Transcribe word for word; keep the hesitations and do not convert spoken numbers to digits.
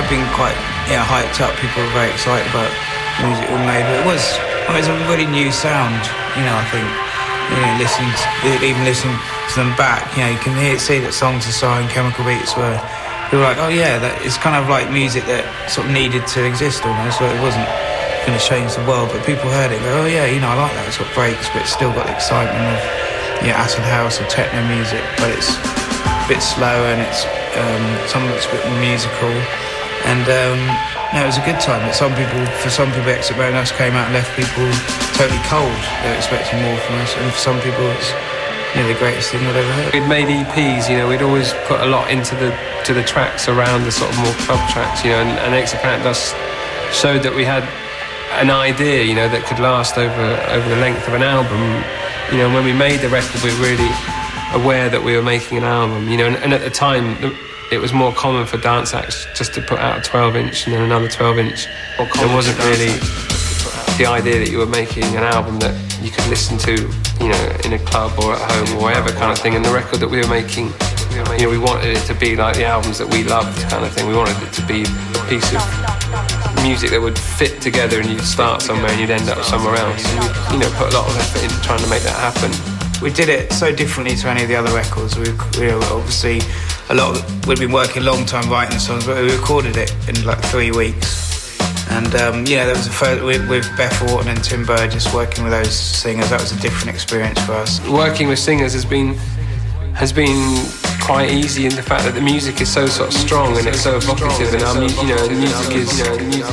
been quite yeah hyped up. People were very excited about the music we made, but it was well, it was a really new sound. You know, I think you know, listening to, even listening to them back, you know, you can hear see that Songs of Sire and Chemical Beats were. We were like, oh yeah, that it's kind of like music that sort of needed to exist almost. So it wasn't going to change the world, but people heard it and go, oh yeah, you know, I like that. It's got breaks, but it's still got the excitement of yeah, acid house or techno music, but it's a bit slower and it's um, some of it's a bit more musical. And um, no, it was a good time. But some people, for some people, Exit Round Us came out and left people totally cold. They were expecting more from us, and for some people, it's you know, the greatest thing I've ever heard. We'd made E Ps, you know, we'd always put a lot into the to the tracks around the sort of more club tracks, you know, and, and Exit Round Us showed that we had an idea, you know, that could last over over the length of an album. You know, when we made the record, we were really aware that we were making an album, you know, and, and at the time, it was more common for dance acts just to put out a twelve inch and then another twelve inch. There wasn't really the idea that you were making an album that you could listen to, you know, in a club or at home or whatever kind of thing. And the record that we were making, you know, we wanted it to be like the albums that we loved kind of thing. We wanted it to be a piece of music that would fit together, and you'd start somewhere and you'd end up somewhere else. And we, you know, put a lot of effort into trying to make that happen. We did it so differently to any of the other records. We, we were obviously a lot of, we'd been working a long time writing the songs, but we recorded it in like three weeks. And um, yeah, there was a first, with, with Beth Orton and Tim Burgess working with those singers. That was a different experience for us. Working with singers has been has been quite easy in the fact that the music is so sort of strong and it's so evocative, and our, you know, the music is, you know, the music